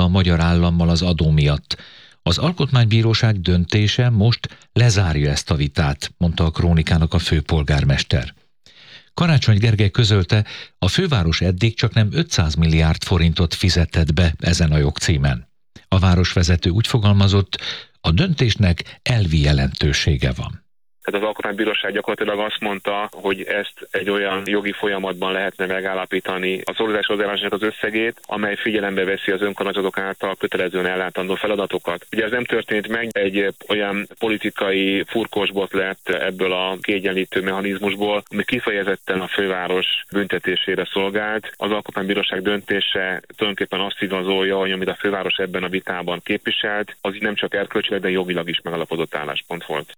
a magyar állammal az adó miatt. Az Alkotmánybíróság döntése most lezárja ezt a vitát, mondta a Krónikának a főpolgármester. Karácsony Gergely közölte, a főváros eddig csaknem 500 milliárd forintot fizetett be ezen a jogcímen. A városvezető úgy fogalmazott, a döntésnek elvi jelentősége van. Tehát az Alkotmánybíróság gyakorlatilag azt mondta, hogy ezt egy olyan jogi folyamatban lehetne megállapítani a szolidaritás hozzájárulásnak az összegét, amely figyelembe veszi az önkormányzatok által kötelezően ellátandó feladatokat. Ugye ez nem történt meg, egy olyan politikai furkósbot lett ebből a kiegyenlítő mechanizmusból, ami kifejezetten a főváros büntetésére szolgált. Az Alkotmánybíróság döntése tulajdonképpen azt igazolja, hogy amit a főváros ebben a vitában képviselt, az nem csak erkölcsileg, de jogilag is megalapodott álláspont volt.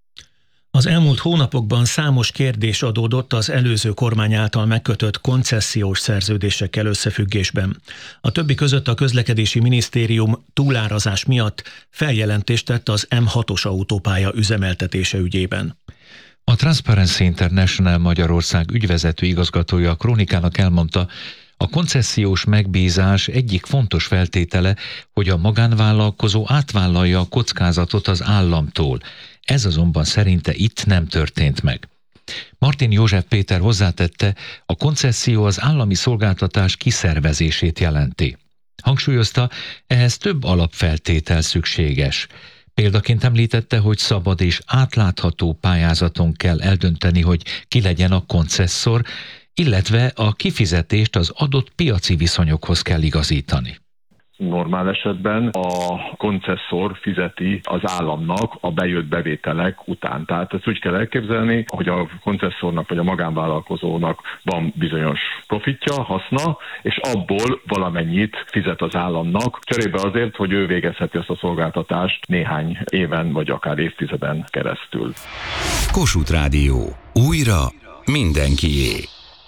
Az elmúlt hónapokban számos kérdés adódott az előző kormány által megkötött koncesziós szerződésekkel összefüggésben. A többi között a közlekedési minisztérium túlárazás miatt feljelentést tett az M6-os autópálya üzemeltetése ügyében. A Transparency International Magyarország ügyvezető igazgatója a Krónikának elmondta, a koncesziós megbízás egyik fontos feltétele, hogy a magánvállalkozó átvállalja a kockázatot az államtól. Ez azonban szerinte itt nem történt meg. Martin József Péter hozzátette, a koncesszió az állami szolgáltatás kiszervezését jelenti. Hangsúlyozta, ehhez több alapfeltétel szükséges. Példaként említette, hogy szabad és átlátható pályázaton kell eldönteni, hogy ki legyen a koncesszor, illetve a kifizetést az adott piaci viszonyokhoz kell igazítani. Normál esetben a koncesszor fizeti az államnak a bejött bevételek után. Tehát ezt úgy kell elképzelni, hogy a koncesszornak vagy a magánvállalkozónak van bizonyos profitja, haszna, és abból valamennyit fizet az államnak, cserébe azért, hogy ő végezheti azt a szolgáltatást néhány éven vagy akár évtizeden keresztül. Kossuth Rádió. Újra mindenkié.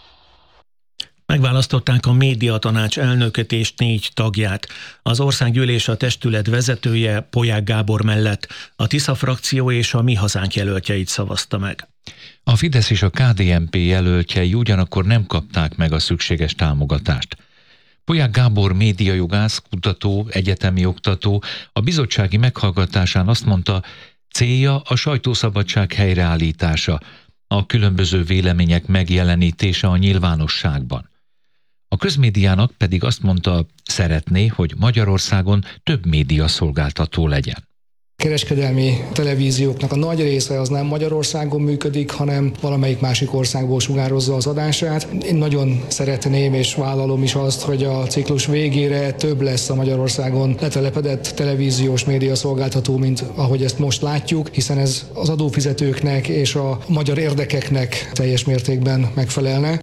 Megválasztották a médiatanács elnököt és 4 tagját. Az országgyűlés a testület vezetője Polyák Gábor mellett a Tisza frakció és a Mi Hazánk jelöltjeit szavazta meg. A Fidesz és a KDNP jelöltjei ugyanakkor nem kapták meg a szükséges támogatást. Polyák Gábor médiajogász, kutató, egyetemi oktató a bizottsági meghallgatásán azt mondta, célja a sajtószabadság helyreállítása, a különböző vélemények megjelenítése a nyilvánosságban. A közmédiának pedig azt mondta, szeretné, hogy Magyarországon több médiaszolgáltató legyen. Kereskedelmi televízióknak a nagy része az nem Magyarországon működik, hanem valamelyik másik országból sugározza az adását. Én nagyon szeretném és vállalom is azt, hogy a ciklus végére több lesz a Magyarországon letelepedett televíziós médiaszolgáltató, mint ahogy ezt most látjuk, hiszen ez az adófizetőknek és a magyar érdekeknek teljes mértékben megfelelne.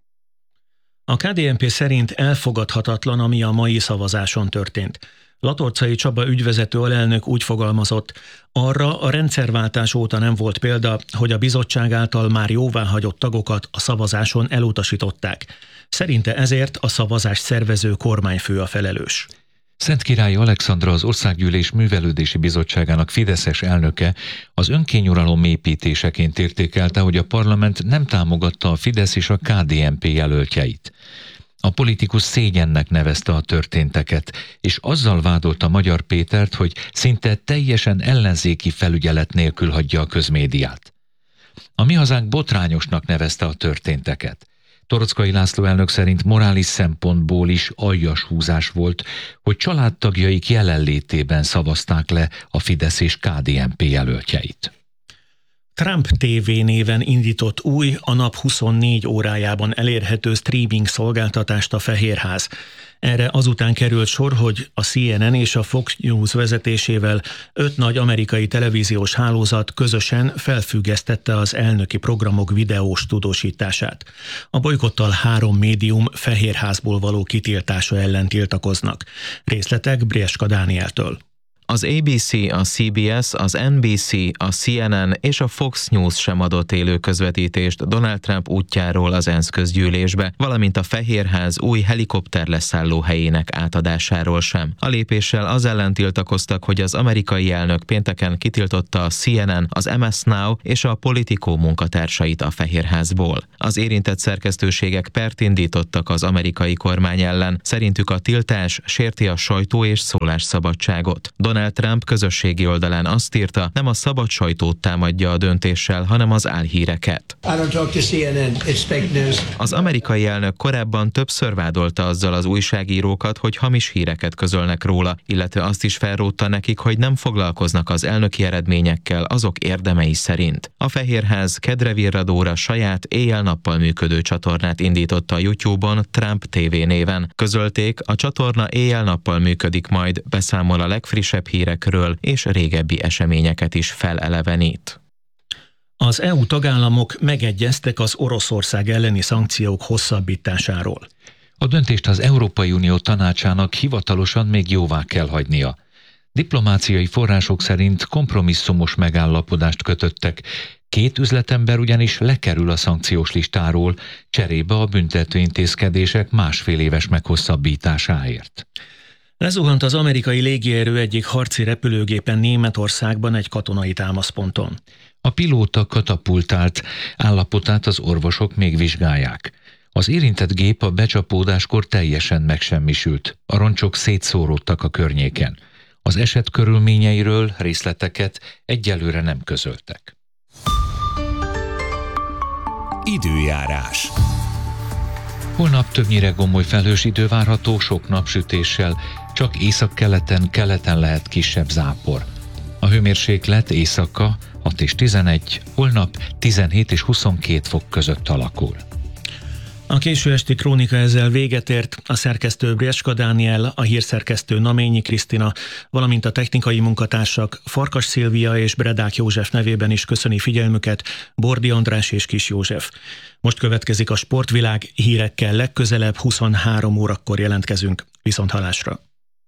A KDNP szerint elfogadhatatlan, ami a mai szavazáson történt. Latorcai Csaba ügyvezető alelnök úgy fogalmazott, arra a rendszerváltás óta nem volt példa, hogy a bizottság által már jóváhagyott tagokat a szavazáson elutasították. Szerinte ezért a szavazást szervező kormányfő a felelős. Szentkirályi Alexandra, az Országgyűlés Művelődési Bizottságának fideszes elnöke az önkényuralom építéseként értékelte, hogy a parlament nem támogatta a Fidesz és a KDNP jelöltjeit. A politikus szégyennek nevezte a történteket, és azzal vádolta Magyar Pétert, hogy szinte teljesen ellenzéki felügyelet nélkül hagyja a közmédiát. A Mi Hazánk botrányosnak nevezte a történteket. Toroczkai László elnök szerint morális szempontból is aljas húzás volt, hogy családtagjaik jelenlétében szavazták le a Fidesz és KDNP jelöltjeit. Trump TV néven indított új, a nap 24 órájában elérhető streaming szolgáltatást a Fehérház. Erre azután került sor, hogy a CNN és a Fox News vezetésével 5 nagy amerikai televíziós hálózat közösen felfüggesztette az elnöki programok videós tudósítását. A bolykottal 3 médium Fehérházból való kitiltása ellen tiltakoznak. Részletek Brieska Dánieltől. Az ABC, a CBS, az NBC, a CNN és a Fox News sem adott élő közvetítést Donald Trump útjáról az ENSZ közgyűlésbe, valamint a Fehérház új helikopter leszálló helyének átadásáról sem. A lépéssel az ellen tiltakoztak, hogy az amerikai elnök pénteken kitiltotta a CNN, az MS Now és a Politico munkatársait a Fehérházból. Az érintett szerkesztőségek pert indítottak az amerikai kormány ellen, szerintük a tiltás sérti a sajtó és szólásszabadságot. Donald Trump közösségi oldalán azt írta, nem a szabad sajtót támadja a döntéssel, hanem az álhíreket. Az amerikai elnök korábban többször vádolta azzal az újságírókat, hogy hamis híreket közölnek róla, illetve azt is felrótta nekik, hogy nem foglalkoznak az elnöki eredményekkel azok érdemei szerint. A Fehérház kedre virradóra saját éjjel-nappal működő csatornát indította a YouTube-on Trump TV néven. Közölték, a csatorna éjjel-nappal működik majd, beszámol a legfrissebb hírekről és régebbi eseményeket is felelevenít. Az EU tagállamok megegyeztek az Oroszország elleni szankciók hosszabbításáról. A döntést az Európai Unió tanácsának hivatalosan még jóvá kell hagynia. Diplomáciai források szerint kompromisszumos megállapodást kötöttek. 2 üzletember ugyanis lekerül a szankciós listáról, cserébe a büntető intézkedések 1,5 éves meghosszabbításáért. Lezuhant az amerikai légierő egyik harci repülőgépen Németországban egy katonai támaszponton. A pilóta katapultált, állapotát az orvosok még vizsgálják. Az érintett gép a becsapódáskor teljesen megsemmisült, a roncsok szétszóródtak a környéken. Az eset körülményeiről részleteket egyelőre nem közöltek. Időjárás. Holnap többnyire gomoly felhős idő várható, sok napsütéssel, csak északkeleten, keleten lehet kisebb zápor. A hőmérséklet éjszaka 6 és 11, holnap 17 és 22 fok között alakul. A késő esti krónika ezzel véget ért, a szerkesztő Brieska Dániel, a hírszerkesztő Naményi Krisztina, valamint a technikai munkatársak Farkas Szilvia és Bredák József nevében is köszöni figyelmüket Bordi András és Kis József. Most következik a Sportvilág, hírekkel legközelebb 23 órakor jelentkezünk. Viszonthallásra!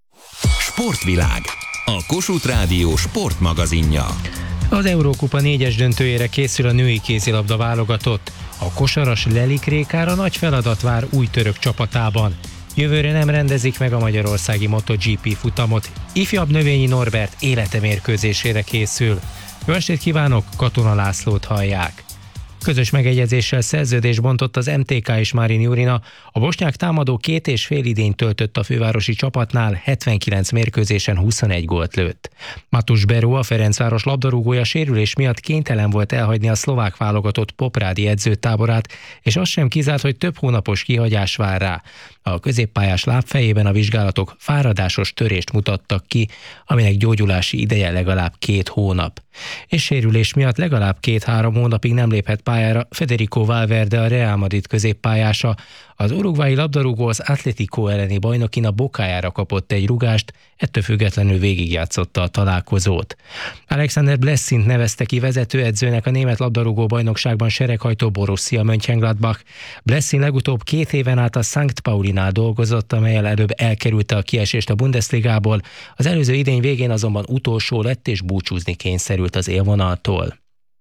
Sportvilág, a Kossuth Rádió sportmagazinja. Az Eurókupa 4-es döntőjére készül a női kézilabda válogatott. A kosaras Lelik Rékára nagy feladat vár új török csapatában. Jövőre nem rendezik meg a magyarországi MotoGP futamot. Ifjabb Növényi Norbert élete mérkőzésére készül. Jó estét kívánok, Katona Lászlót hallják. Közös megegyezéssel szerződést bontott az MTK és Marin Jurina. A bosnyák támadó 2,5 idényt töltött a fővárosi csapatnál, 79 mérkőzésen 21 gólt lőtt. Matus Beró, a Ferencváros labdarúgója sérülés miatt kénytelen volt elhagyni a szlovák válogatott poprádi edzőtáborát, és az sem kizárt, hogy több hónapos kihagyás vár rá. A középpályás lábfejében a vizsgálatok fáradásos törést mutattak ki, aminek gyógyulási ideje legalább 2 hónap. És sérülés miatt legalább 2-3 hónapig nem léphet pályára Federico Valverde, a Real Madrid középpályása. Az uruguayi labdarúgó az Atlético elleni bajnokin a bokájára kapott egy rugást, ettől függetlenül végigjátszotta a találkozót. Alexander Blessint nevezte ki vezetőedzőnek a német labdarúgó bajnokságban sereghajtó Borussia Mönchengladbach. Blessin legutóbb 2 éven át a St. Paulinál dolgozott, amellyel előbb elkerülte a kiesést a Bundesligából. Az előző idény végén azonban utolsó lett és búcsúzni kényszerült az élvonaltól.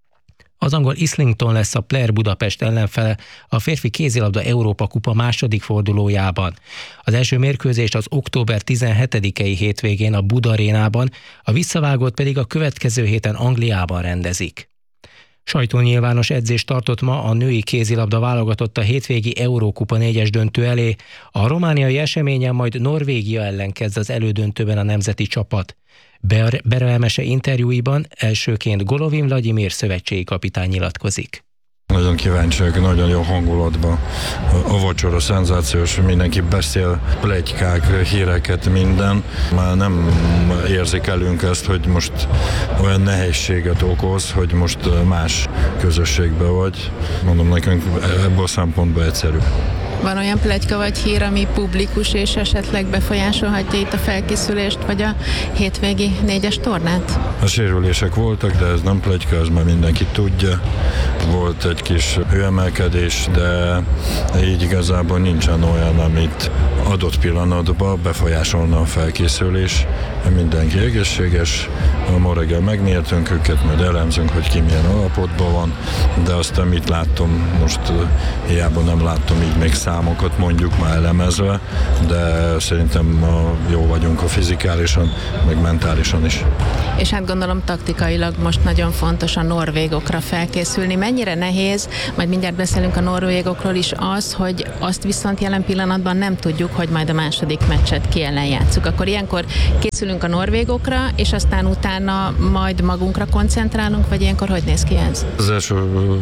Az angol Islington lesz a Player Budapest ellenfele a férfi kézilabda Európa kupa második fordulójában. Az első mérkőzést az október 17-i hétvégén a Bud Arénában, a visszavágót pedig a következő héten Angliában rendezik. Sajtónyilvános edzést tartott ma a női kézilabda válogatott a hétvégi Eurókupa 4-es döntő elé. A romániai eseményen majd Norvégia ellen kezd az elődöntőben a nemzeti csapat. Bera Emese interjúiban elsőként Golovin Vladimir szövetségi kapitány nyilatkozik. Nagyon kíváncsi vagyok, nagyon jó hangulatban. A vacsora szenzációs, mindenki beszél, pletykák, híreket, minden. Már nem érzékelünk ezt, hogy most olyan nehézséget okoz, hogy most más közösségben vagy. Mondom, nekünk ebből a szempontból egyszerű. Van olyan pletyka vagy hír, ami publikus és esetleg befolyásolhatja itt a felkészülést, vagy a hétvégi 4-es tornát? A sérülések voltak, de ez nem pletyka, ez már mindenki tudja. Volt egy kis hőemelkedés, de így igazából nincsen olyan, amit adott pillanatban befolyásolna a felkészülés. Mindenki egészséges, ma reggel megmértünk őket, majd elemzünk, hogy ki milyen állapotban van, de aztán mit láttam, most hiába nem láttam így még számokat mondjuk már elemezve, de szerintem jó vagyunk a fizikálisan, meg mentálisan is. És hát gondolom taktikailag most nagyon fontos a norvégokra felkészülni. Mennyire nehéz, majd mindjárt beszélünk a norvégokról is az, hogy azt viszont jelen pillanatban nem tudjuk, hogy majd a második meccset ki ellen játsszuk. Akkor ilyenkor készülünk a norvégokra, és aztán utána majd magunkra koncentrálunk, vagy ilyenkor hogy néz ki ez? Az első,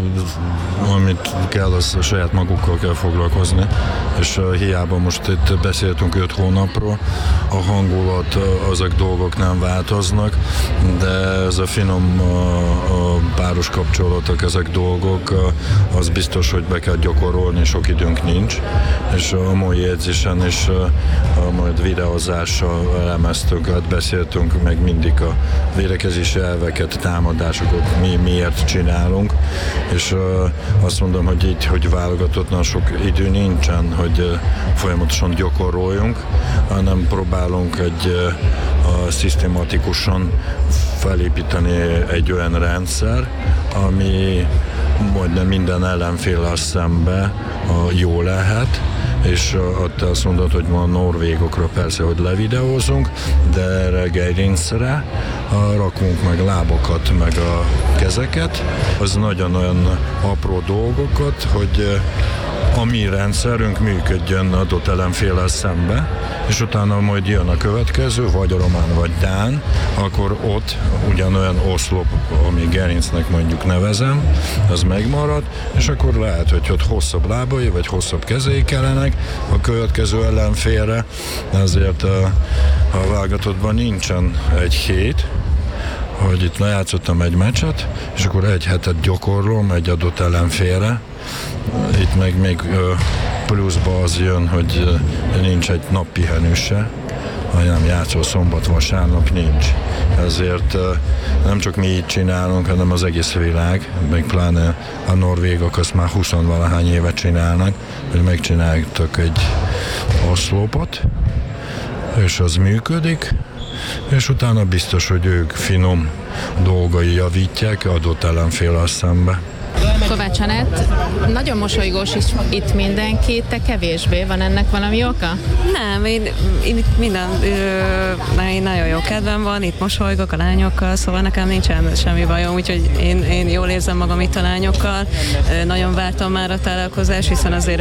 amit kell, az a saját magukkal kell foglalkozni, és hiába most itt beszéltünk 5 hónapról, a hangulat, azok dolgok nem változnak, de ez a finom páros kapcsolatok, ezek dolgok, az biztos, hogy be kell gyakorolni, sok időnk nincs, és a mai edzésen is majd videózással elemeztünk, beszéltünk meg mindig a védekezési elveket, támadásokat, miért csinálunk, és azt mondom, hogy így, hogy válogatottnál sok idő nincsen, hogy folyamatosan gyakoroljunk, hanem próbálunk szisztematikusan felépíteni egy olyan rendszer, ami majdnem minden ellenféllel szembe jó lehet, és ott azt mondod, hogy ma a norvégokra persze, hogy levideózunk, de erre gerincre rakunk meg lábokat, meg a kezeket. Az nagyon olyan apró dolgokat, hogy a mi rendszerünk működjön adott ellenféllel szembe, és utána majd jön a következő, vagy a román, vagy dán, akkor ott ugyanolyan oszlop, ami gerincnek mondjuk nevezem, az megmarad, és akkor lehet, hogy ott hosszabb lábai, vagy hosszabb kezei kellenek a következő ellenfélre, ezért a válogatottban nincsen egy hét, hogy itt lejátszottam egy meccset, és akkor egy hetet gyakorlom egy adott ellenfélre. Itt meg még pluszba az jön, hogy nincs egy nap pihenőse, ha nem játszol szombat, vasárnap nincs. Ezért nem csak mi így csinálunk, hanem az egész világ, meg pláne a norvégok azt már 20-valahány évet csinálnak, hogy megcsináltak egy oszlopot, és az működik, és utána biztos, hogy ők finom dolgai javítják adott ellenféllel szembe. Kovács Anett, nagyon mosolygós is itt mindenki, te kevésbé, van ennek valami oka? Nem, én nagyon jó kedvem van, itt mosolygok a lányokkal, szóval nekem nincsen semmi bajom, úgyhogy én jól érzem magam itt a lányokkal. Nagyon vártam már a találkozás, hiszen azért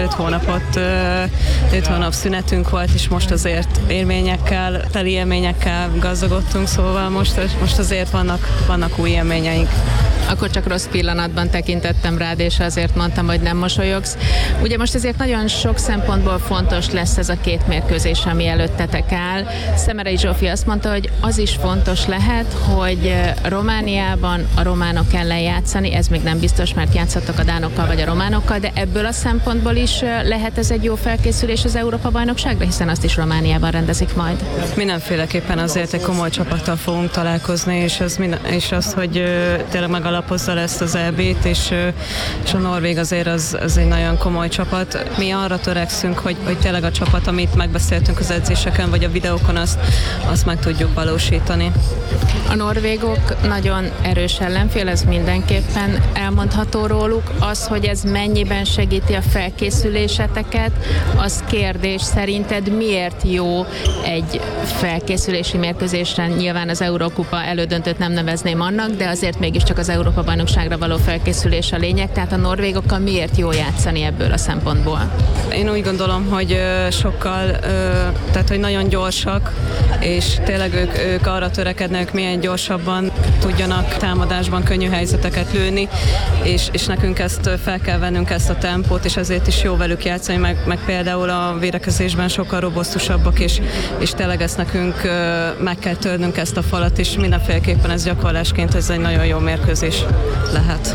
5 hónap szünetünk volt, és most azért teli élményekkel gazdagodtunk, szóval most azért vannak új élményeink. Akkor csak rossz pillanatban tekintettem rád, és azért mondtam, hogy nem mosolyogsz. Ugye most ezért nagyon sok szempontból fontos lesz ez a 2 mérkőzés, ami előttetek áll. Szemerei Zsófi azt mondta, hogy az is fontos lehet, hogy Romániában a románok ellen játszani, ez még nem biztos, mert játszottak a dánokkal vagy a románokkal, de ebből a szempontból is lehet ez egy jó felkészülés az Európa-bajnokságra, hiszen azt is Romániában rendezik majd. Mindenféleképpen azért egy komoly csapattal fogunk találkozni, és az, hogy tényleg megalapozza ezt az EB-t, és a norvég azért az egy nagyon komoly csapat. Mi arra törekszünk, hogy tényleg a csapat, amit megbeszéltünk az edzéseken, vagy a videókon, azt meg tudjuk valósítani. A norvégok nagyon erős ellenfél, ez mindenképpen elmondható róluk. Az, hogy ez mennyiben segíti a felkészüléseteket, az kérdés. Szerinted miért jó egy felkészülési mérkőzésre? Nyilván az Eurókupa elődöntőt nem nevezném annak, de azért mégiscsak az Európa-bajnokságra való felkészülés a lényeg. Tehát a norvégokkal miért jó játszani ebből a szempontból? Én úgy gondolom, hogy tehát hogy nagyon gyorsak, és tényleg ők arra törekednek, milyen gyorsabban tudjanak támadásban könnyű helyzeteket lőni, és nekünk fel kell vennünk ezt a tempót, és ezért is jó velük játszani, meg például a védekezésben sokkal robosztusabbak, és tényleg ezt nekünk meg kell törnünk ezt a falat, és mindenféleképpen ez gyakorlásként ez egy nagyon jó mérkőzés lehet.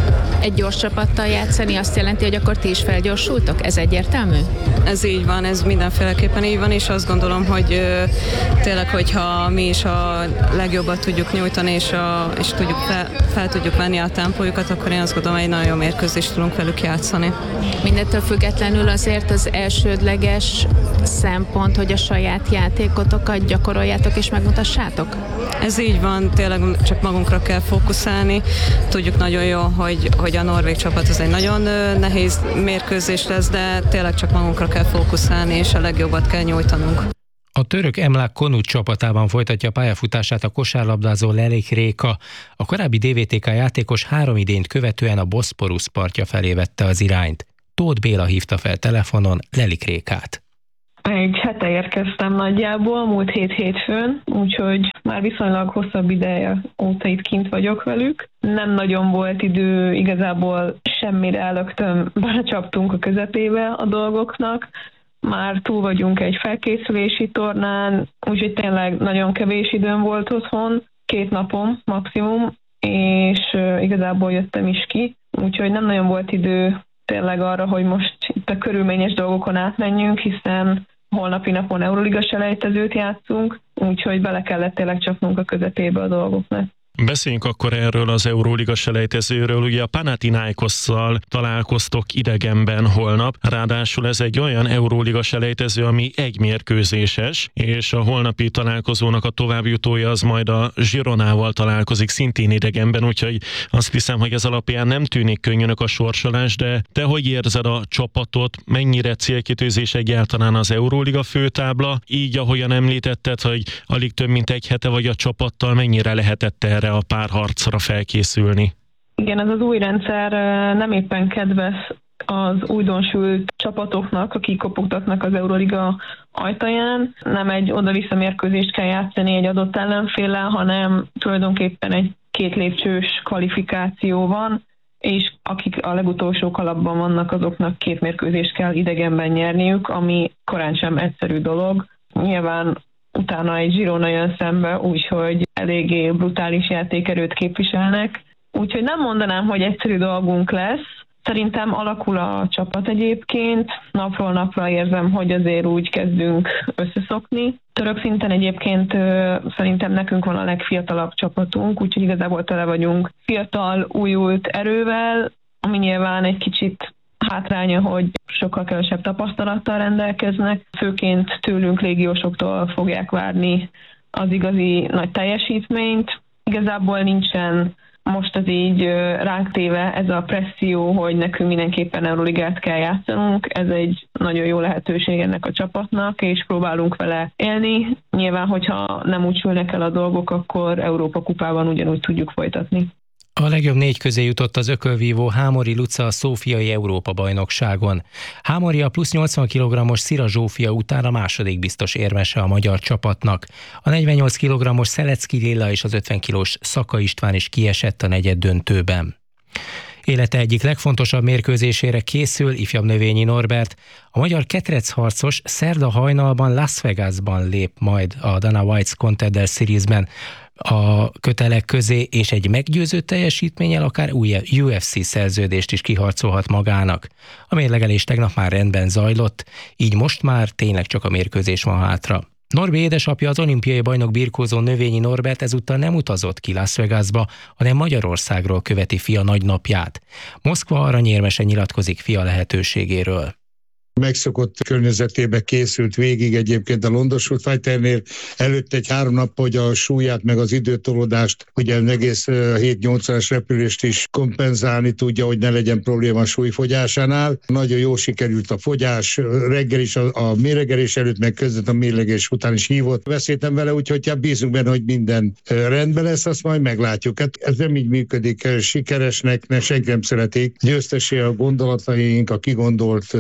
Egy gyors csapattal játszani azt jelenti, hogy akkor ti is felgyorsultok? Ez egyértelmű? Ez így van, ez mindenféleképpen így van, és azt gondolom, hogy tényleg, hogyha mi is a legjobbat tudjuk nyújtani, és tudjuk fel tudjuk venni a tempójukat, akkor én azt gondolom, hogy egy nagyon jó mérkőzést tudunk velük játszani. Mindettől függetlenül azért az elsődleges szempont, hogy a saját játékotokat gyakoroljátok és megmutassátok? Ez így van, tényleg csak magunkra kell fókuszálni. Tudjuk nagyon jó, hogy a norvég csapat az egy nagyon nehéz mérkőzés lesz, de tényleg csak magunkra kell fókuszálni, és a legjobbat kell nyújtanunk. A török Emlak Konut csapatában folytatja pályafutását a kosárlabdázó Lelik Réka. A korábbi DVTK játékos 3 idényt követően a Boszporusz partja felé vette az irányt. Tóth Béla hívta fel telefonon Lelik Rékát. Egy hete érkeztem nagyjából, múlt hétfőn, úgyhogy már viszonylag hosszabb ideje óta itt kint vagyok velük. Nem nagyon volt idő, igazából semmire elögtöm, belecsaptunk a közepébe a dolgoknak. Már túl vagyunk egy felkészülési tornán, úgyhogy tényleg nagyon kevés időm volt otthon, 2 napom maximum, és igazából jöttem is ki, úgyhogy nem nagyon volt idő tényleg arra, hogy most itt a körülményes dolgokon átmenjünk, hiszen holnapi napon Euroliga selejtezőt játszunk, úgyhogy bele kellett tényleg csapnunk a közepébe a dolgoknak. Beszéljünk akkor erről az Euróliga selejtezőről. Ugye a Panathinaikosszal találkoztok idegenben holnap, ráadásul ez egy olyan Euróliga selejtező, ami egy mérkőzéses, és a holnapi találkozónak a továbbjutója az majd a Gironával találkozik szintén idegenben, úgyhogy azt hiszem, hogy ez alapján nem tűnik könnyűnek a sorsolás, de te hogy érzed a csapatot, mennyire célkitűzés egyáltalán az Euróliga főtábla, így ahogyan említetted, hogy alig több mint egy hete vagy a csapattal, mennyire lehetett erre a párharcra felkészülni? Igen, ez az új rendszer nem éppen kedves az újdonsült csapatoknak, akik kopogtatnak az Euroliga ajtaján. Nem egy oda-vissza mérkőzést kell játszani egy adott ellenféllel, hanem tulajdonképpen egy 2 lépcsős kvalifikáció van, és akik a legutolsó kalapban vannak, azoknak 2 mérkőzést kell idegenben nyerniük, ami korán sem egyszerű dolog. Nyilván utána egy Girona jön szembe, úgyhogy eléggé brutális játékerőt képviselnek. Úgyhogy nem mondanám, hogy egyszerű dolgunk lesz. Szerintem alakul a csapat egyébként. Napról napra érzem, hogy azért úgy kezdünk összeszokni. Török szinten egyébként szerintem nekünk van a legfiatalabb csapatunk, úgyhogy igazából tele vagyunk fiatal, újult erővel, ami nyilván egy kicsit hátránya, hogy sokkal kevesebb tapasztalattal rendelkeznek. Főként tőlünk légiósoktól fogják várni az igazi nagy teljesítményt. Igazából nincsen most az így ránk téve ez a presszió, hogy nekünk mindenképpen Euroligát kell játszanunk. Ez egy nagyon jó lehetőség ennek a csapatnak, és próbálunk vele élni. Nyilván, hogyha nem úgy sülnek el a dolgok, akkor Európa kupában ugyanúgy tudjuk folytatni. A legjobb 4 közé jutott az ökölvívó Hámori Luca a Szófiai Európa-bajnokságon. Hámori a plusz 80 kg-os Szira Zsófia után a második biztos érmese a magyar csapatnak. A 48 kg-os Szelecki Lilla és az 50 kg-s Szaka István is kiesett a negyeddöntőben. Élete egyik legfontosabb mérkőzésére készül ifjabb Növényi Norbert. A magyar ketrec-harcos szerda hajnalban Las Vegasban lép majd a Dana White's Contender Seriesben a kötelek közé, és egy meggyőző teljesítménnyel akár új UFC szerződést is kiharcolhat magának. A mérlegelés tegnap már rendben zajlott, így most már tényleg csak a mérkőzés van hátra. Norbi édesapja, az olimpiai bajnok birkózó Növényi Norbert ezúttal nem utazott ki Las Vegasba, hanem Magyarországról követi fia nagynapját. Moszkva aranyérmese nyilatkozik fia lehetőségéről. Megszokott környezetébe készült végig egyébként a London Shoot Fighternél. Előtt egy 3 nap, hogy a súlyát meg az időtolódást, ugye az egész 7-8-as repülést is kompenzálni tudja, hogy ne legyen probléma a súlyfogyásánál. Nagyon jó sikerült a fogyás, reggel is a méregelés előtt, meg között a mérlegelés után is hívott. Beszéltem vele, úgyhogy bízunk benne, hogy minden rendben lesz, azt majd meglátjuk. Hát ez nem így működik sikeresnek, senki nem szeretik. Győztesé a gondolataink, a kigondolt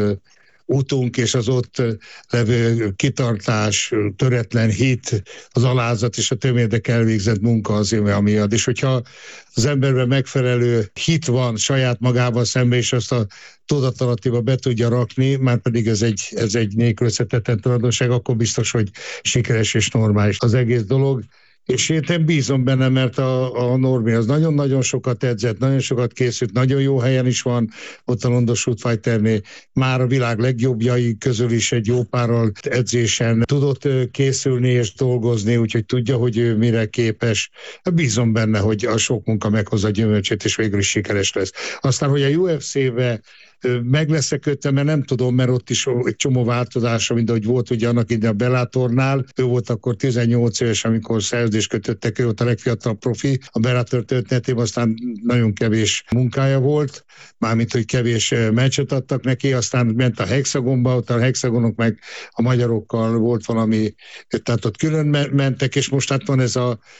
utunk és az ott levő kitartás, töretlen hit, az alázat és a tömérdek elvégzett munka azért, amiatt. És hogyha az emberben megfelelő hit van saját magával szemben, és azt a tudatalattiba be tudja rakni, már pedig ez egy nélkülözhetetlen tulajdonság, akkor biztos, hogy sikeres és normális az egész dolog. És én bízom benne, mert a Norbi az nagyon-nagyon sokat edzett, nagyon sokat készült, nagyon jó helyen is van ott a London Shoot Fighternél. Már a világ legjobbjai közül is egy jó párral edzésen tudott készülni és dolgozni, úgyhogy tudja, hogy ő mire képes. Bízom benne, hogy a sok munka meghozza gyümölcsét, és végül is sikeres lesz. Aztán, hogy a UFC-be meg lesz-e kötve, mert nem tudom, mert ott is egy csomó változása, mint ahogy volt ugye annak idején a Bellatornál. Ő volt akkor 18 éves, amikor szerződést kötöttek, ő volt a legfiatalabb profi. A Bellator történetében aztán nagyon kevés munkája volt, mármint, hogy kevés meccset adtak neki, aztán ment a Hexagonba, ott a Hexagonok meg a magyarokkal volt valami, tehát ott külön mentek, és most hát van ez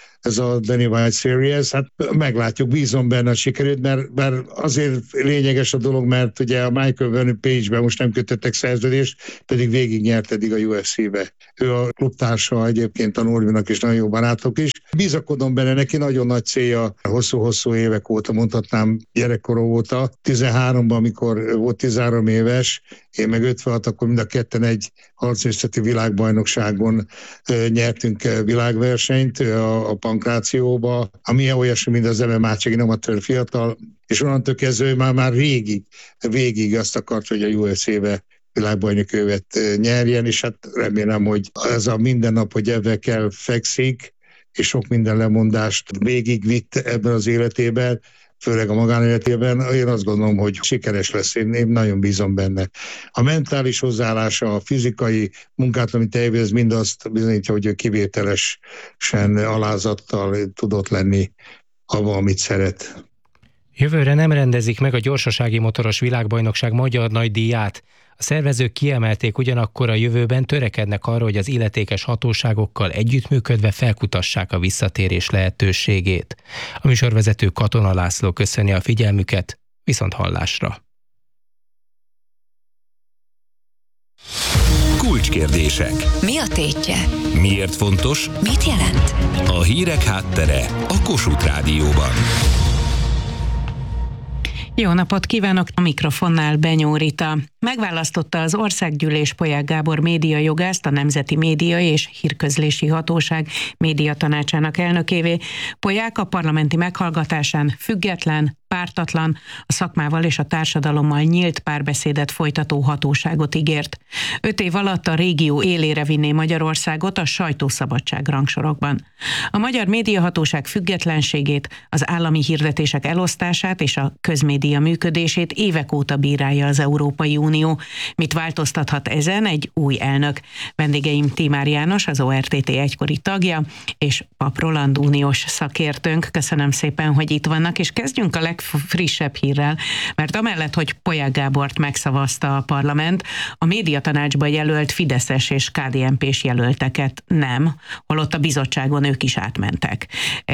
a Danny White Series, hát meglátjuk, bízom benne a sikerült, mert azért lényeges a dolog, mert ugye a Michael Venom Page-ben most nem kötöttek szerződést, pedig végignyert eddig a UFC-be. Ő a klubtársa egyébként a Norvinak, és nagyon jó barátok is. Bizakodom benne, neki nagyon nagy célja, hosszú-hosszú évek óta, mondhatnám gyerekkora óta. 13-ban, amikor volt 13 éves, én meg 56, akkor mind a ketten egy harcművészeti világbajnokságon nyertünk világversenyt a pankrációba, ami olyasmi, mint az MMA, csak én amatőr fiatal, és onnantól kezdve már végig azt akart, hogy a UFC-be világbajnoki övet nyerjen, és hát remélem, hogy ez a minden nap, hogy ebben kell fekszik, és sok minden lemondást végigvitt ebben az életében, főleg a magánéletében, én azt gondolom, hogy sikeres lesz, én nagyon bízom benne. A mentális hozzáállása, a fizikai munkát, amit elvégez, mindazt bizonyítja, hogy ő kivételesen alázattal tudott lenni abban, amit szeret. Jövőre nem rendezik meg a gyorsasági motoros világbajnokság magyar nagydíját. A szervezők kiemelték, ugyanakkor a jövőben törekednek arra, hogy az illetékes hatóságokkal együttműködve felkutassák a visszatérés lehetőségét. A műsorvezető Katona László köszöni a figyelmüket, viszont hallásra. Kulcskérdések. Mi a tétje? Miért fontos? Mit jelent? A hírek háttere a Kossuth Rádióban. Jó napot kívánok! A mikrofonnál Benyó Rita. Megválasztotta az Országgyűlés Polyák Gábor médiajogászt a Nemzeti Média és Hírközlési Hatóság médiatanácsának elnökévé. Polyák a parlamenti meghallgatásán független, pártatlan, a szakmával és a társadalommal nyílt párbeszédet folytató hatóságot ígért. 5 év alatt a régió élére vinné Magyarországot a sajtószabadság rangsorokban. A Magyar Médiahatóság függetlenségét, az állami hirdetések elosztását és a közmédia működését évek óta bírálja az Európai Unió. Mit változtathat ezen egy új elnök? Vendégeim Tímár János, az ORTT egykori tagja, és Pap Roland uniós szakértőnk. Köszönöm szépen, hogy itt vannak, és kezdjünk a legfrissebb hírrel, mert amellett, hogy Polyák Gábort megszavazta a parlament, a médiatanácsba jelölt fideszes és KDNP-s jelölteket nem, holott a bizottságon ők is átmentek.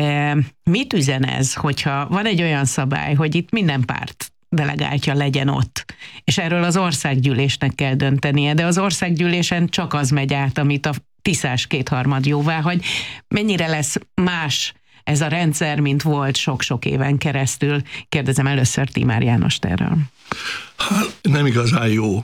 Mit üzen ez, hogyha van egy olyan szabály, hogy itt minden párt delegáltja legyen ott, és erről az országgyűlésnek kell döntenie, de az országgyűlésen csak az megy át, amit a tiszás kétharmad jóváhagy. Mennyire lesz más ez a rendszer, mint volt sok-sok éven keresztül? Kérdezem először Tímár Jánost erről. Hát nem igazán jó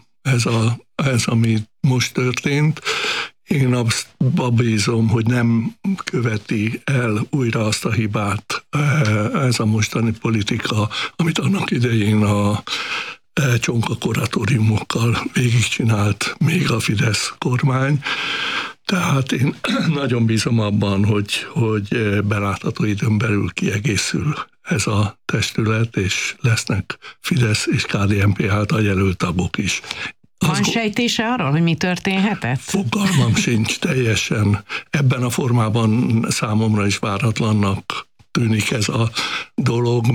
ez ami most történt. Én abba bízom, hogy nem követi el újra azt a hibát ez a mostani politika, amit annak idején a csonka kuratóriumokkal végigcsinált még a Fidesz kormány. Tehát én nagyon bízom abban, hogy belátható időn belül kiegészül ez a testület, és lesznek Fidesz és KDNP által jelölt tagok is. Van sejtése arról, hogy mi történhetett? Fogalmam sincs teljesen. Ebben a formában számomra is váratlannak tűnik ez a dolog,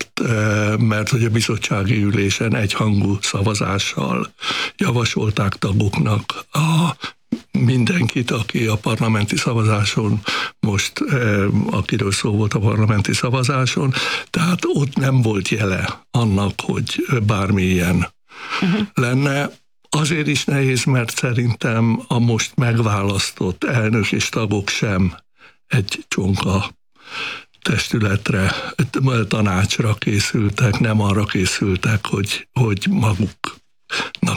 mert hogy a bizottsági ülésen egyhangú szavazással javasolták tagoknak mindenkit, aki a parlamenti szavazáson most, akiről szó volt a parlamenti szavazáson, tehát ott nem volt jele annak, hogy bármilyen lenne. Azért is nehéz, mert szerintem a most megválasztott elnök és tagok sem egy csonka testületre, tanácsra készültek, nem arra készültek, hogy maguknak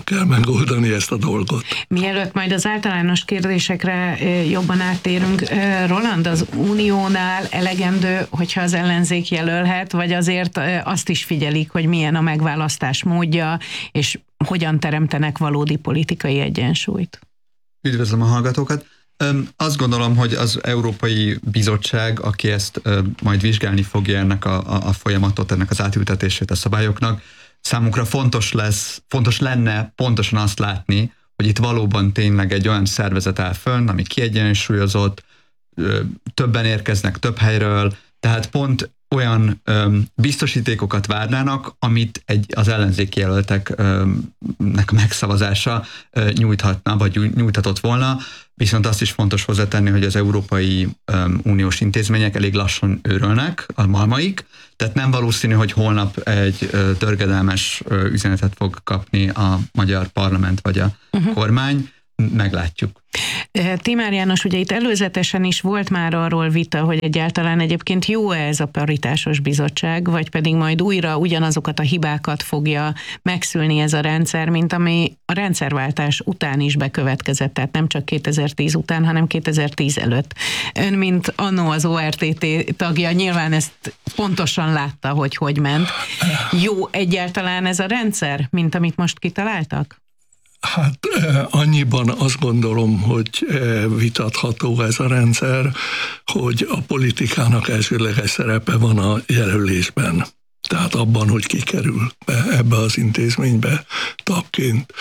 kell megoldani ezt a dolgot. Mielőtt majd az általános kérdésekre jobban áttérünk, Roland, az Uniónál elegendő, hogyha az ellenzék jelölhet, vagy azért azt is figyelik, hogy milyen a megválasztás módja, és hogyan teremtenek valódi politikai egyensúlyt? Üdvözlöm a hallgatókat! Azt gondolom, hogy az Európai Bizottság, aki ezt majd vizsgálni fogja ennek a folyamatot, ennek az átültetését a szabályoknak, számunkra fontos lenne pontosan azt látni, hogy itt valóban tényleg egy olyan szervezet áll fönn, ami kiegyensúlyozott, többen érkeznek több helyről, tehát pont olyan biztosítékokat várnának, amit az ellenzéki jelölteknek megszavazása nyújthatna, vagy nyújthatott volna, viszont azt is fontos hozzátenni, hogy az Európai Uniós intézmények elég lassan őrölnek, a malmaik, tehát nem valószínű, hogy holnap egy törgedelmes üzenetet fog kapni a magyar parlament vagy a kormány, meglátjuk. Timár János, ugye itt előzetesen is volt már arról vita, hogy egyáltalán egyébként jó-e ez a paritásos bizottság, vagy pedig majd újra ugyanazokat a hibákat fogja megszülni ez a rendszer, mint ami a rendszerváltás után is bekövetkezett, tehát nem csak 2010 után, hanem 2010 előtt. Ön, mint annó az ORTT tagja, nyilván ezt pontosan látta, hogy ment. Jó egyáltalán ez a rendszer, mint amit most kitaláltak? Hát annyiban azt gondolom, hogy vitatható ez a rendszer, hogy a politikának elsőleges szerepe van a jelölésben. Tehát abban, hogy kikerül be ebbe az intézménybe tagként.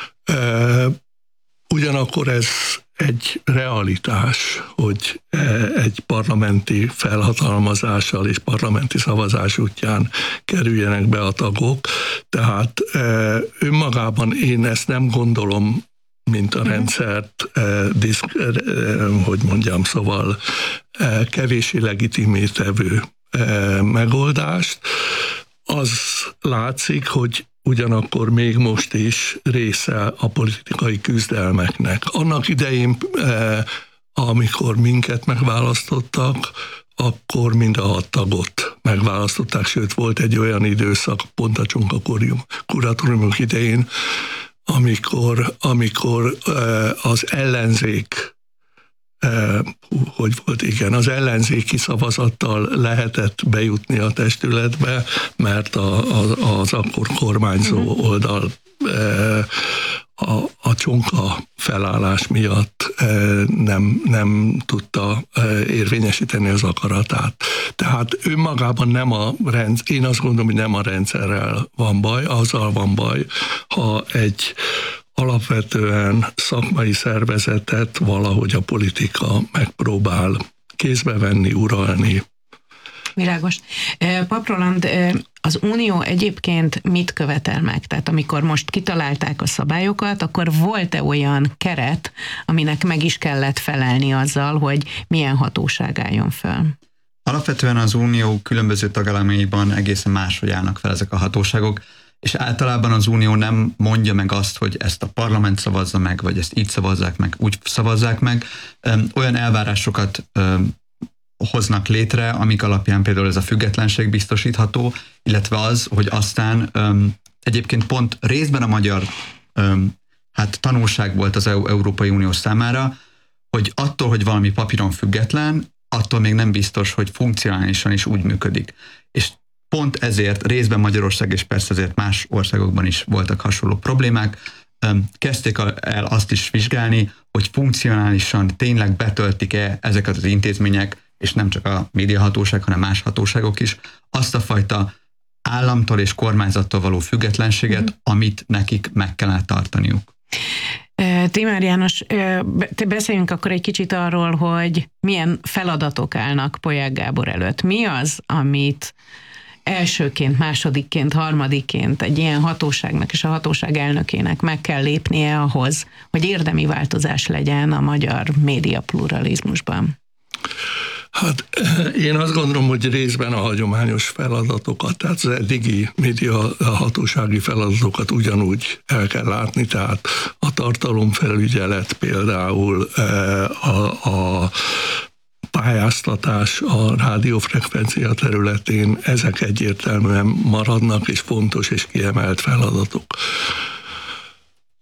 Ugyanakkor ez egy realitás, hogy egy parlamenti felhatalmazással és parlamenti szavazás útján kerüljenek be a tagok. Tehát önmagában én ezt nem gondolom, mint a rendszert, hogy mondjam, szóval kevéssé legitimé tevő megoldást. Az látszik, hogy ugyanakkor még most is része a politikai küzdelmeknek. Annak idején, amikor minket megválasztottak, akkor mind a 6 tagot megválasztották, sőt volt egy olyan időszak, pont a Csonka kuratóriumok idején, amikor az ellenzék az ellenzéki szavazattal lehetett bejutni a testületbe, mert az akkor kormányzó oldal a Csonka felállás miatt nem tudta érvényesíteni az akaratát. Tehát önmagában én azt gondolom, hogy nem a rendszerrel van baj, azzal van baj, ha egy alapvetően szakmai szervezetet valahogy a politika megpróbál kézbe venni, uralni. Világos. Papp Roland, az Unió egyébként mit követel meg? Tehát amikor most kitalálták a szabályokat, akkor volt-e olyan keret, aminek meg is kellett felelni azzal, hogy milyen hatóság álljon fel? Alapvetően az Unió különböző tagállamaiban egészen máshogy állnak fel ezek a hatóságok, és általában az Unió nem mondja meg azt, hogy ezt a parlament szavazza meg, vagy ezt így szavazzák meg, úgy szavazzák meg. Olyan elvárásokat hoznak létre, amik alapján például ez a függetlenség biztosítható, illetve az, hogy aztán egyébként pont részben a magyar tanulság volt az Európai Unió számára, hogy attól, hogy valami papíron független, attól még nem biztos, hogy funkcionálisan is úgy működik. És pont ezért részben Magyarország, és persze ezért más országokban is voltak hasonló problémák, kezdték el azt is vizsgálni, hogy funkcionálisan tényleg betöltik-e ezeket az intézmények, és nem csak a médiahatóság, hanem más hatóságok is, azt a fajta államtól és kormányzattól való függetlenséget, amit nekik meg kellene tartaniuk. Timár János, beszéljünk akkor egy kicsit arról, hogy milyen feladatok állnak Polyák Gábor előtt. Mi az, amit elsőként, másodikként, harmadikként egy ilyen hatóságnak és a hatóság elnökének meg kell lépnie ahhoz, hogy érdemi változás legyen a magyar média pluralizmusban? Hát én azt gondolom, hogy részben a hagyományos feladatokat, tehát az eddigi médiahatósági feladatokat ugyanúgy el kell látni, tehát a tartalomfelügyelet például, a pályáztatás a rádiófrekvencia területén, ezek egyértelműen maradnak, és fontos és kiemelt feladatok.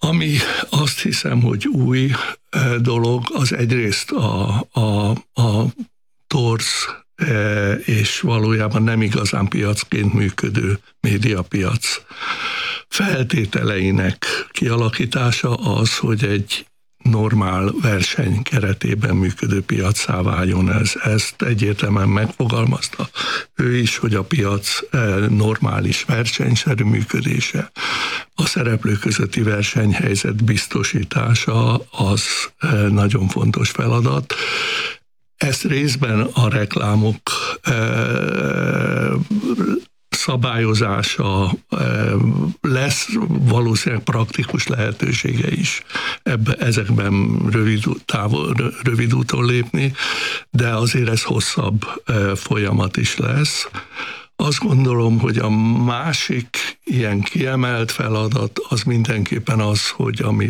Ami azt hiszem, hogy új dolog, az egyrészt a torz és valójában nem igazán piacként működő médiapiac feltételeinek kialakítása az, hogy egy normál verseny keretében működő piaccá váljon ez. Ezt egyértelműen megfogalmazta ő is, hogy a piac normális versenyszerű működése, a szereplők közötti versenyhelyzet biztosítása az nagyon fontos feladat. Ezt részben a reklámok szabályozása lesz, valószínűleg praktikus lehetősége is ezekben rövid úton lépni, de azért ez hosszabb folyamat is lesz. Azt gondolom, hogy a másik ilyen kiemelt feladat az mindenképpen az, hogy a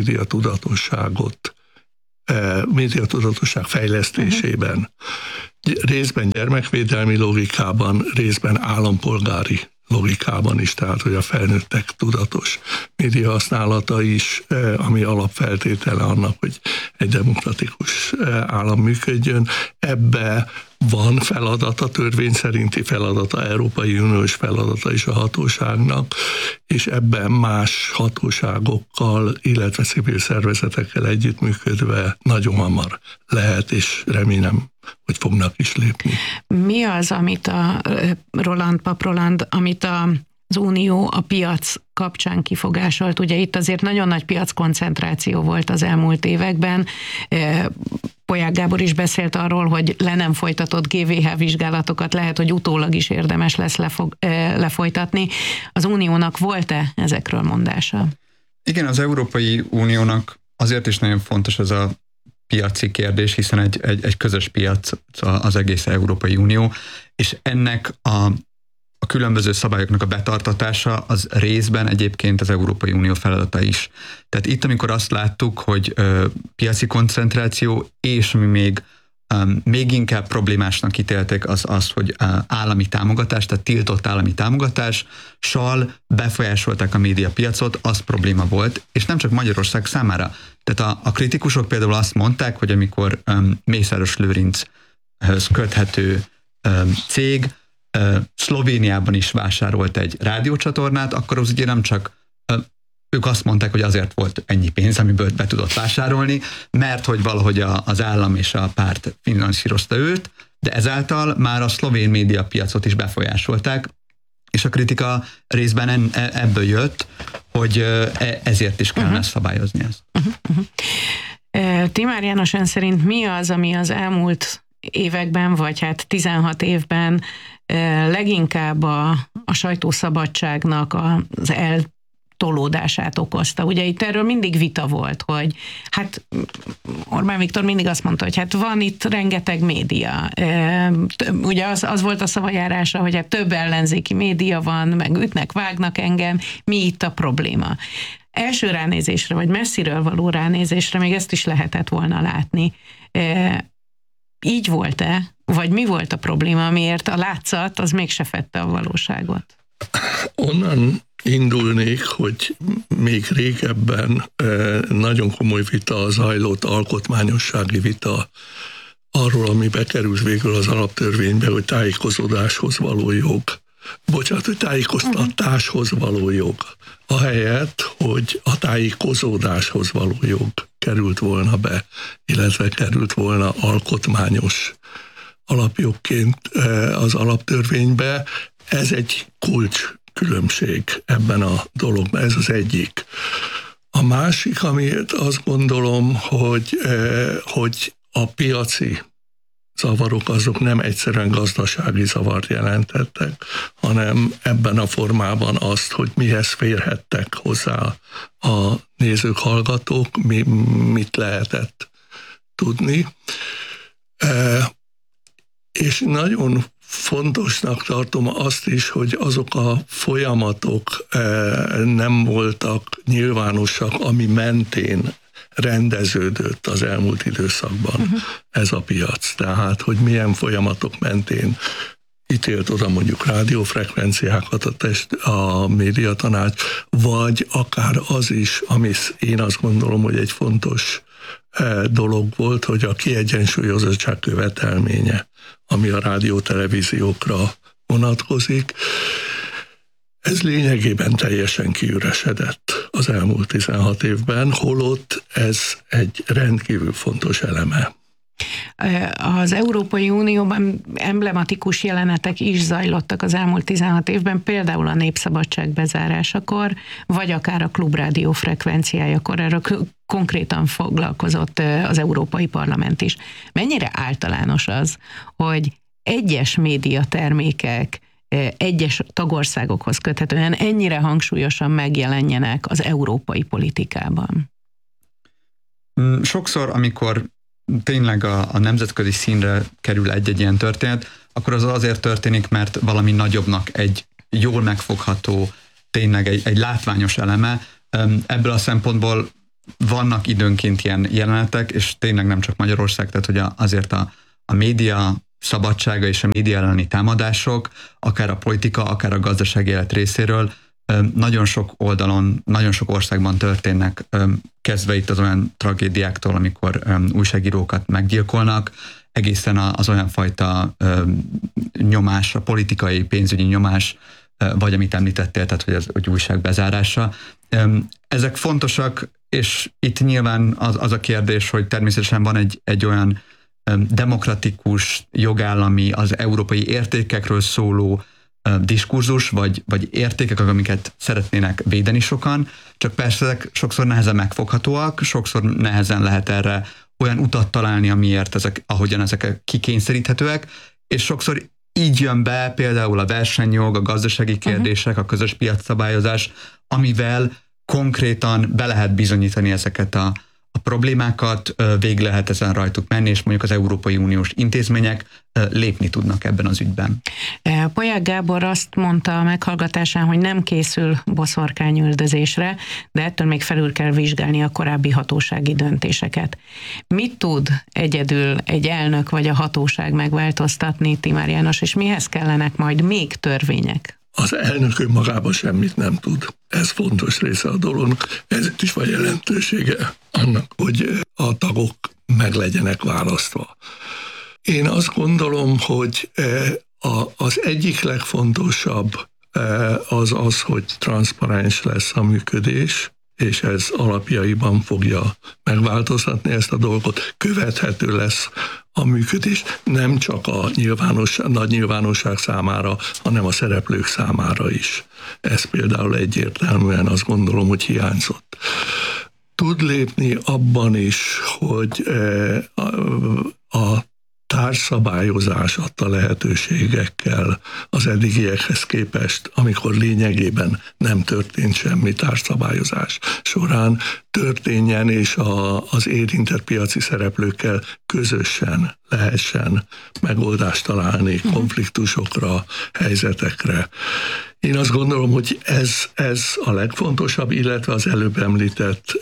médiatudatosság fejlesztésében részben gyermekvédelmi logikában, részben állampolgári logikában is, tehát hogy a felnőttek tudatos média használata is, ami alapfeltétele annak, hogy egy demokratikus állam működjön. Ebbe van feladata, törvény szerinti feladata, Európai Uniós feladata is a hatóságnak, és ebben más hatóságokkal, illetve civil szervezetekkel együttműködve nagyon hamar lehet, és remélem, hogy fognak is lépni. Mi az, amit Pap Roland, amit az Unió a piac kapcsán kifogásolt? Ugye itt azért nagyon nagy piackoncentráció volt az elmúlt években. Polyák Gábor is beszélt arról, hogy le nem folytatott GVH vizsgálatokat lehet, hogy utólag is érdemes lesz lefolytatni. Az Uniónak volt-e ezekről mondása? Igen, az Európai Uniónak azért is nagyon fontos ez a piaci kérdés, hiszen egy közös piac az egész Európai Unió, és ennek a különböző szabályoknak a betartatása az részben egyébként az Európai Unió feladata is. Tehát itt, amikor azt láttuk, hogy piaci koncentráció, és ami még inkább problémásnak ítélték az, hogy állami támogatás, tehát tiltott állami támogatással befolyásolták a médiapiacot, az probléma volt, és nem csak Magyarország számára. Tehát a kritikusok például azt mondták, hogy amikor Mészáros Lőrinchöz köthető cég Szlovéniában is vásárolt egy rádiócsatornát, akkor az ugye nem csak ők azt mondták, hogy azért volt ennyi pénz, amiből be tudott vásárolni, mert hogy valahogy az állam és a párt finanszírozta őt, de ezáltal már a szlovén médiapiacot is befolyásolták, és a kritika részben ebből jött, hogy ezért is kellene szabályozni ezt. Timár János, ön szerint mi az, ami az elmúlt években, vagy hát 16 évben leginkább a sajtószabadságnak az eltolódását okozta? Ugye itt erről mindig vita volt, hogy hát Orbán Viktor mindig azt mondta, hogy hát van itt rengeteg média. Ugye az volt a szavajárása, hogy hát több ellenzéki média van, meg ütnek, vágnak engem, mi itt a probléma? Első ránézésre, vagy messziről való ránézésre még ezt is lehetett volna látni. Így volt-e? Vagy mi volt a probléma, amiért a látszat az mégse fedte a valóságot? Onnan indulnék, hogy még régebben nagyon komoly vita zajlott, alkotmányossági vita arról, ami bekerült végül az alaptörvénybe, hogy tájékozódáshoz való jog. Hogy tájékoztatáshoz való jog. Ahelyett, hogy a tájékozódáshoz való jog került volna be, illetve került volna alkotmányos alapjogként az alaptörvénybe. Ez egy kulcskülönbség ebben a dologban, ez az egyik. A másik, amit azt gondolom, hogy a piaci zavarok azok nem egyszerűen gazdasági zavart jelentettek, hanem ebben a formában azt, hogy mihez férhettek hozzá a nézők, hallgatók, mit lehetett tudni. És nagyon fontosnak tartom azt is, hogy azok a folyamatok nem voltak nyilvánosak, ami mentén rendeződött az elmúlt időszakban ez a piac. Tehát, hogy milyen folyamatok mentén ítélt oda mondjuk rádiófrekvenciákat a médiatanács, vagy akár az is, ami én azt gondolom, hogy egy fontos dolog volt, hogy a kiegyensúlyozottság követelménye, ami a rádió-televíziókra vonatkozik, ez lényegében teljesen kiüresedett az elmúlt 16 évben, holott ez egy rendkívül fontos eleme. Az Európai Unióban emblematikus jelenetek is zajlottak az elmúlt 16 évben, például a népszabadság bezárásakor, vagy akár a klubrádió frekvenciájakor, erről konkrétan foglalkozott az Európai Parlament is. Mennyire általános az, hogy egyes médiatermékek egyes tagországokhoz köthetően ennyire hangsúlyosan megjelenjenek az európai politikában? Sokszor, amikor tényleg a nemzetközi színre kerül egy-egy ilyen történet, akkor az azért történik, mert valami nagyobbnak egy jól megfogható, tényleg egy látványos eleme. Ebből a szempontból vannak időnként ilyen jelenetek, és tényleg nem csak Magyarország, tehát hogy azért a média szabadsága és a média elleni támadások, akár a politika, akár a gazdasági élet részéről nagyon sok oldalon, nagyon sok országban történnek, kezdve itt az olyan tragédiáktól, amikor újságírókat meggyilkolnak, egészen az olyan fajta nyomás, a politikai, pénzügyi nyomás, vagy amit említettél, tehát hogy újság bezárása. Ezek fontosak, és itt nyilván az a kérdés, hogy természetesen van egy olyan demokratikus, jogállami, az európai értékekről szóló diskurzus, vagy értékek, amiket szeretnének védeni sokan, csak persze ezek sokszor nehezen megfoghatóak, sokszor nehezen lehet erre olyan utat találni, amiért ahogyan ezek kikényszeríthetőek, és sokszor így jön be például a versenyjog, a gazdasági kérdések, a közös piacszabályozás, amivel konkrétan be lehet bizonyítani ezeket a problémákat, végig lehet ezen rajtuk menni, és mondjuk az Európai Uniós intézmények lépni tudnak ebben az ügyben. Polyák Gábor azt mondta a meghallgatásán, hogy nem készül boszorkányüldözésre, de ettől még felül kell vizsgálni a korábbi hatósági döntéseket. Mit tud egyedül egy elnök vagy a hatóság megváltoztatni, Timár János, és mihez kellenek majd még törvények? Az elnök önmagában semmit nem tud. Ez fontos része a dolognak. Ezért is van jelentősége annak, hogy a tagok meg legyenek választva. Én azt gondolom, hogy az egyik legfontosabb az, hogy transzparens lesz a működés, és ez alapjaiban fogja megváltoztatni ezt a dolgot, követhető lesz a működés nem csak a nagy nyilvánosság számára, hanem a szereplők számára is. Ez például egyértelműen azt gondolom, hogy hiányzott. Tud lépni abban is, hogy a társszabályozás adta lehetőségekkel az eddigiekhez képest, amikor lényegében nem történt semmi társszabályozás során, történjen, és az érintett piaci szereplőkkel közösen lehessen megoldást találni konfliktusokra, helyzetekre. Én azt gondolom, hogy ez a legfontosabb, illetve az előbb említett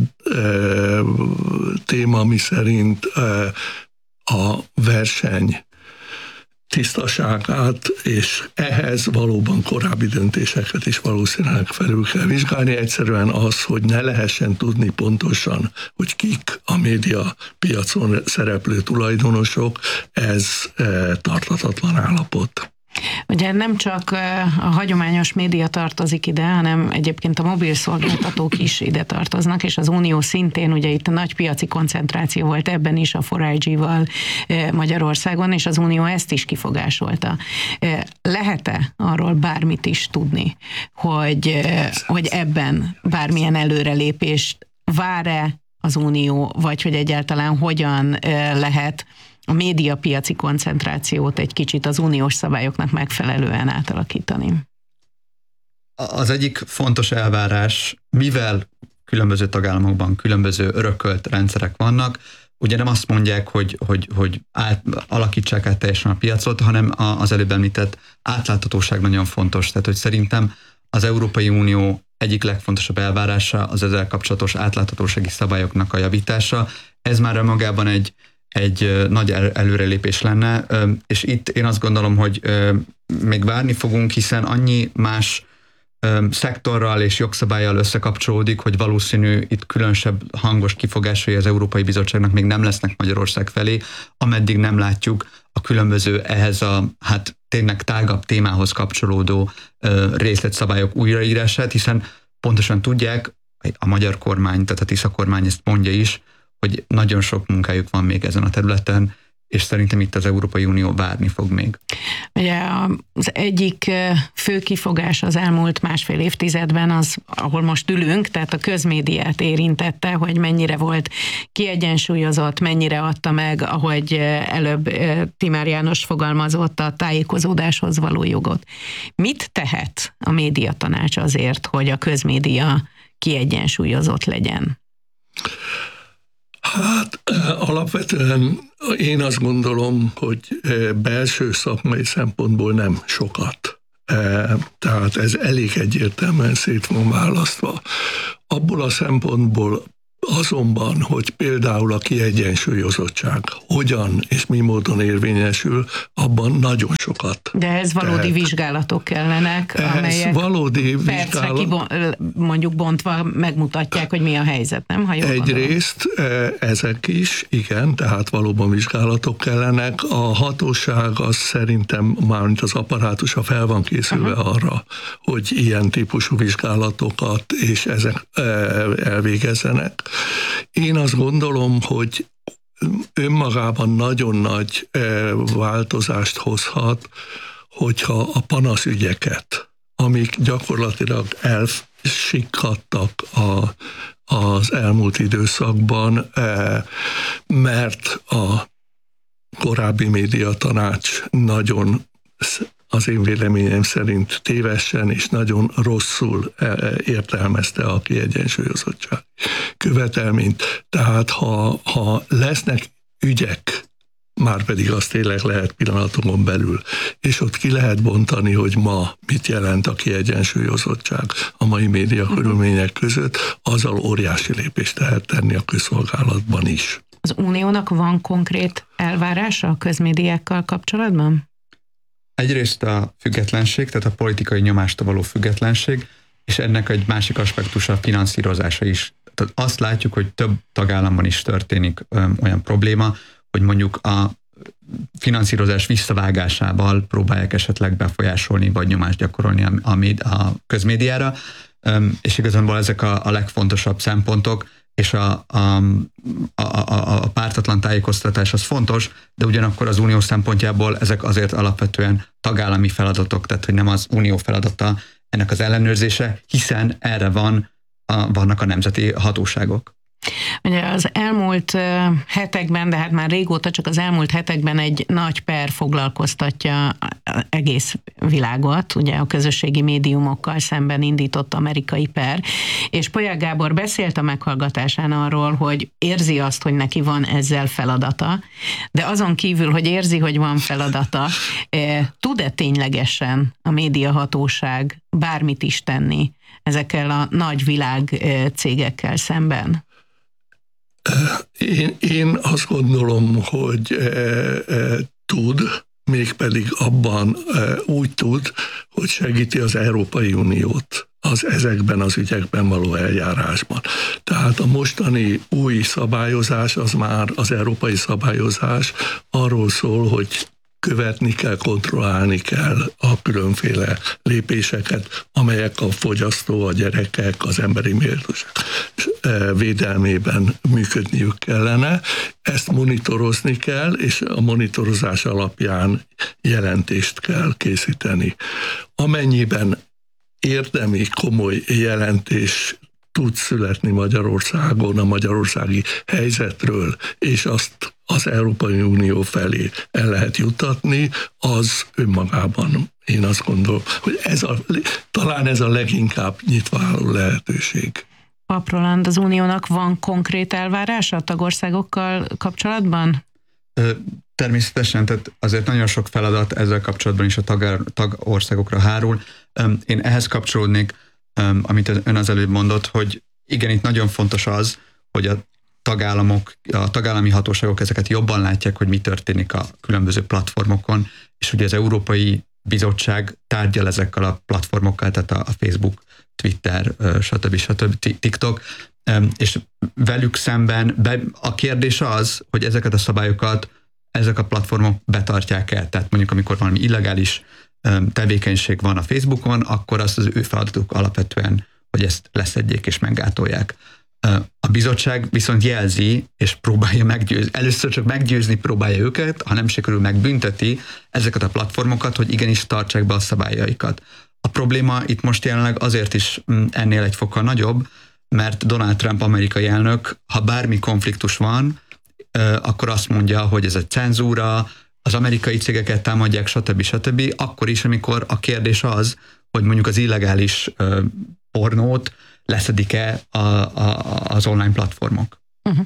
téma, ami szerint a verseny tisztaságát, és ehhez valóban korábbi döntéseket is valószínűleg felül kell vizsgálni. Egyszerűen az, hogy ne lehessen tudni pontosan, hogy kik a média piacon szereplő tulajdonosok, ez tarthatatlan állapot. Ugye nem csak a hagyományos média tartozik ide, hanem egyébként a mobil szolgáltatók is ide tartoznak, és az Unió szintén, ugye itt a nagy piaci koncentráció volt ebben is a 4iG-val Magyarországon, és az Unió ezt is kifogásolta. Lehet-e arról bármit is tudni, hogy ebben bármilyen előrelépést vár-e az Unió, vagy hogy egyáltalán hogyan lehet a médiapiaci koncentrációt egy kicsit az uniós szabályoknak megfelelően átalakítani? Az egyik fontos elvárás, mivel különböző tagállamokban különböző örökölt rendszerek vannak, ugye nem azt mondják, hogy alakítsák át teljesen a piacot, hanem az előbb említett átláthatóság nagyon fontos. Tehát, hogy szerintem az Európai Unió egyik legfontosabb elvárása az ezzel kapcsolatos átláthatósági szabályoknak a javítása. Ez már magában egy egy nagy előrelépés lenne, és itt én azt gondolom, hogy még várni fogunk, hiszen annyi más szektorral és jogszabályjal összekapcsolódik, hogy valószínű itt különösebb hangos kifogásai az Európai Bizottságnak még nem lesznek Magyarország felé, ameddig nem látjuk a különböző ehhez a tényleg tágabb témához kapcsolódó részletszabályok újraírását, hiszen pontosan tudják, a magyar kormány, tehát a Tisza kormány ezt mondja is, hogy nagyon sok munkájuk van még ezen a területen, és szerintem itt az Európai Unió várni fog még. Ugye az egyik fő kifogás az elmúlt másfél évtizedben az, ahol most ülünk, tehát a közmédiát érintette, hogy mennyire volt kiegyensúlyozott, mennyire adta meg, ahogy előbb Timár János fogalmazott, a tájékozódáshoz való jogot. Mit tehet a médiatanács azért, hogy a közmédia kiegyensúlyozott legyen? Hát alapvetően én azt gondolom, hogy belső szakmai szempontból nem sokat. Tehát ez elég egyértelműen szét van választva. Abból a szempontból azonban, hogy például a kiegyensúlyozottság hogyan és mi módon érvényesül, abban nagyon sokat. De ez valódi vizsgálatok kellenek, amelyek valódi percre mondjuk bontva megmutatják, hogy mi a helyzet, nem? Ha jól egyrészt ezek is, igen, tehát valóban vizsgálatok kellenek. A hatóság az szerintem, mármint az apparátusa fel van készülve arra, hogy ilyen típusú vizsgálatokat és ezek elvégezzenek. Én azt gondolom, hogy önmagában nagyon nagy változást hozhat, hogyha a panaszügyeket, amik gyakorlatilag elsikkadtak az elmúlt időszakban, mert a korábbi médiatanács nagyon, az én véleményem szerint tévesen és nagyon rosszul értelmezte a kiegyensúlyozottság követelményt. Tehát ha lesznek ügyek, már pedig az tényleg lehet pillanatokon belül, és ott ki lehet bontani, hogy ma mit jelent a kiegyensúlyozottság a mai média körülmények között, azzal óriási lépést lehet tenni a közszolgálatban is. Az Uniónak van konkrét elvárása a közmédiákkal kapcsolatban? Egyrészt a függetlenség, tehát a politikai nyomástól való függetlenség, és ennek egy másik aspektusa a finanszírozása is. Tehát azt látjuk, hogy több tagállamban is történik olyan probléma, hogy mondjuk a finanszírozás visszavágásával próbálják esetleg befolyásolni, vagy nyomást gyakorolni a közmédiára, és igazából ezek a legfontosabb szempontok, és a pártatlan tájékoztatás az fontos, de ugyanakkor az unió szempontjából ezek azért alapvetően tagállami feladatok, tehát hogy nem az unió feladata ennek az ellenőrzése, hiszen erre vannak a nemzeti hatóságok. Ugye az elmúlt hetekben, de hát már régóta csak az elmúlt hetekben egy nagy per foglalkoztatja egész világot, ugye a közösségi médiumokkal szemben indított amerikai per, és Polyák Gábor beszélt a meghallgatásán arról, hogy érzi azt, hogy neki van ezzel feladata, de azon kívül, hogy érzi, hogy van feladata, tud-e ténylegesen a médiahatóság bármit is tenni ezekkel a nagy világ cégekkel szemben? Én azt gondolom, hogy tud, mégpedig abban úgy tud, hogy segíti az Európai Uniót az ezekben az ügyekben való eljárásban. Tehát a mostani új szabályozás, az már az európai szabályozás arról szól, hogy követni kell, kontrollálni kell a különféle lépéseket, amelyek a fogyasztó, a gyerekek, az emberi méltóság védelmében működniük kellene. Ezt monitorozni kell, és a monitorozás alapján jelentést kell készíteni. Amennyiben érdemi, komoly jelentés tud születni Magyarországon a magyarországi helyzetről, és azt az Európai Unió felé el lehet juttatni, az önmagában én azt gondolom, hogy talán ez a leginkább nyitva álló lehetőség. Pap Roland, az Uniónak van konkrét elvárása a tagországokkal kapcsolatban? Természetesen, tehát azért nagyon sok feladat ezzel kapcsolatban is a tagországokra hárul. Én ehhez kapcsolódnék, amit ön az előbb mondott, hogy igen, itt nagyon fontos az, hogy tagállami hatóságok ezeket jobban látják, hogy mi történik a különböző platformokon, és ugye az Európai Bizottság tárgyal ezekkel a platformokkal, tehát a Facebook, Twitter, stb. TikTok, és velük szemben a kérdés az, hogy ezeket a szabályokat ezek a platformok betartják el. Tehát mondjuk, amikor valami illegális tevékenység van a Facebookon, akkor azt az ő feladatuk alapvetően, hogy ezt leszedjék és meggátolják. A bizottság viszont jelzi, és próbálja meggyőzni, először csak meggyőzni próbálja őket, ha nem sikerül, megbünteti ezeket a platformokat, hogy igenis tartsák be a szabályaikat. A probléma itt most jelenleg azért is ennél egy fokkal nagyobb, mert Donald Trump amerikai elnök, ha bármi konfliktus van, akkor azt mondja, hogy ez egy cenzúra, az amerikai cégeket támadják, stb. Akkor is, amikor a kérdés az, hogy mondjuk az illegális pornót leszedik-e az online platformok.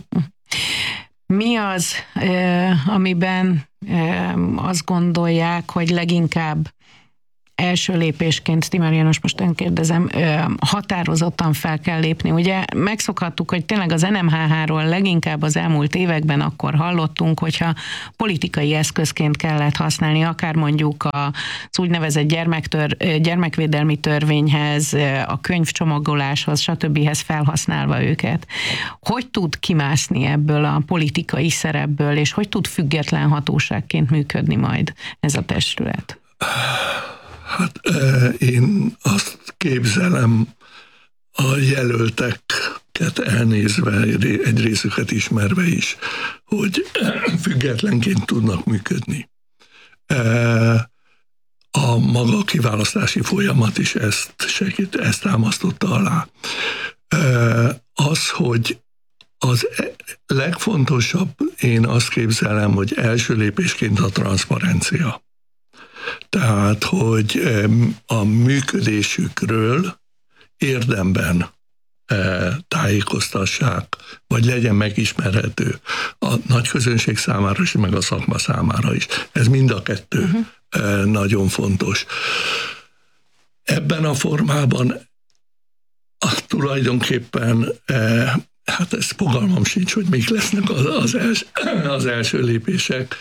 Mi az, amiben azt gondolják, hogy leginkább első lépésként, Timár János, most önkérdezem, határozottan fel kell lépni. Ugye megszokhattuk, hogy tényleg az NMHH-ról leginkább az elmúlt években akkor hallottunk, hogyha politikai eszközként kellett használni, akár mondjuk az úgynevezett gyermekvédelmi törvényhez, a könyvcsomagoláshoz, stb. Felhasználva őket. Hogy tud kimászni ebből a politikai szerepből, és hogy tud független hatóságként működni majd ez a testület? Hát én azt képzelem, a jelölteket elnézve, egy részüket ismerve is, hogy függetlenként tudnak működni. A maga kiválasztási folyamat is ezt támasztotta alá. Az, hogy az legfontosabb, én azt képzelem, hogy első lépésként a transzparencia. Tehát, hogy a működésükről érdemben tájékoztassák, vagy legyen megismerhető a nagy közönség számára is, meg a szakma számára is. Ez mind a kettő nagyon fontos. Ebben a formában tulajdonképpen hát ez fogalmam sincs, hogy mik lesznek az első lépések,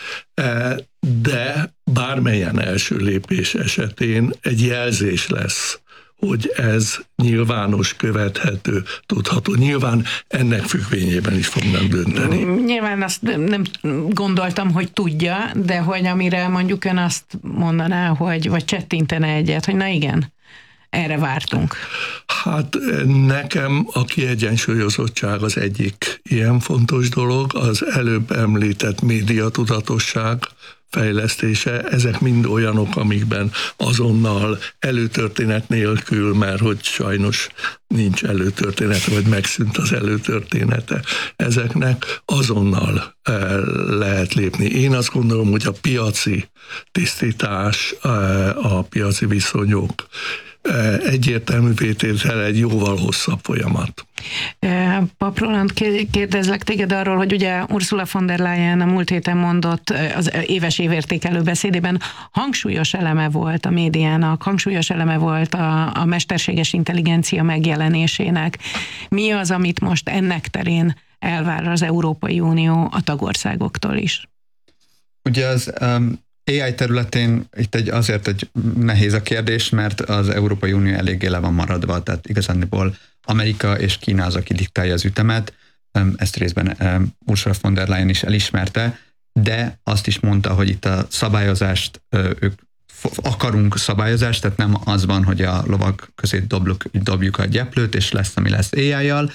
de bármelyen első lépés esetén egy jelzés lesz, hogy ez nyilvános, követhető, tudható. Nyilván ennek függvényében is fognak dönteni. Nyilván azt nem gondoltam, hogy tudja, de hogy amire mondjuk ön azt mondaná, vagy csettintene egyet, hogy na igen, erre vártunk. Hát nekem a kiegyensúlyozottság az egyik ilyen fontos dolog, az előbb említett médiatudatosság fejlesztése, ezek mind olyanok, amikben azonnal előtörténet nélkül, mert hogy sajnos nincs előtörténete, vagy megszűnt az előtörténete, ezeknek azonnal lehet lépni. Én azt gondolom, hogy a piaci tisztítás, a piaci viszonyok egyértelmű vététel egy jóval hosszabb folyamat. Pap Roland, kérdezlek téged arról, hogy ugye Ursula von der Leyen a múlt héten mondott az éves évértékelő beszédében, hangsúlyos eleme volt a médiának, hangsúlyos eleme volt a mesterséges intelligencia megjelenésének. Mi az, amit most ennek terén elvár az Európai Unió a tagországoktól is? Ugye az AI területén itt azért egy nehéz a kérdés, mert az Európai Unió eléggé le van maradva, tehát igazából Amerika és Kína az, aki diktálja az ütemet, ezt részben Ursula von der Leyen is elismerte, de azt is mondta, hogy itt a szabályozást, ők akarunk szabályozást, tehát nem az van, hogy a lovak közé dobjuk a gyeplőt, és lesz, ami lesz AI-jal.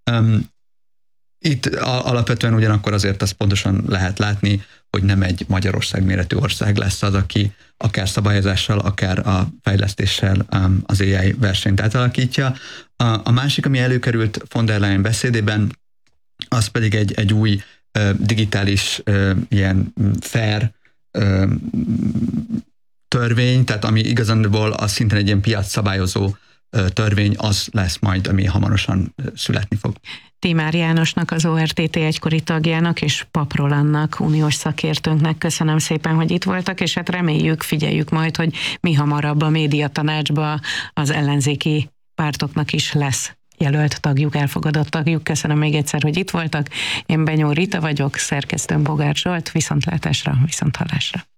Itt alapvetően ugyanakkor azért azt pontosan lehet látni, hogy nem egy Magyarország méretű ország lesz az, aki akár szabályozással, akár a fejlesztéssel az AI versenyt átalakítja. A másik, ami előkerült von der Leyen beszédében, az pedig egy új digitális ilyen fair törvény, tehát ami igazából az szintén egy ilyen piacszabályozó törvény, az lesz majd, ami hamarosan születni fog. Timár Jánosnak, az ORTT egykori tagjának és Pap Rolandnak, uniós szakértőnknek köszönöm szépen, hogy itt voltak, és hát reméljük, figyeljük majd, hogy mi hamarabb a médiatanácsba az ellenzéki pártoknak is lesz jelölt tagjuk, elfogadott tagjuk. Köszönöm még egyszer, hogy itt voltak. Én Benyó Rita vagyok, szerkesztőm Bogár Zsolt, viszontlátásra, viszonthallásra.